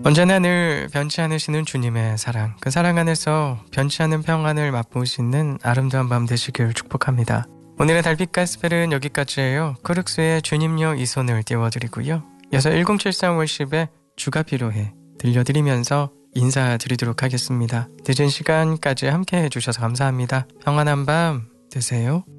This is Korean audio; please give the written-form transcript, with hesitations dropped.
언제나 늘 변치 않으시는 주님의 사랑, 그 사랑 안에서 변치 않은 평안을 맛보시는 아름다운 밤 되시길 축복합니다. 오늘의 달빛 가스펠은 여기까지예요. 코룩스의 주님여 이 손을 띄워드리고요. 이어서 1073 월십의 주가 필요해 들려드리면서 인사드리도록 하겠습니다. 늦은 시간까지 함께 해주셔서 감사합니다. 평안한 밤 되세요.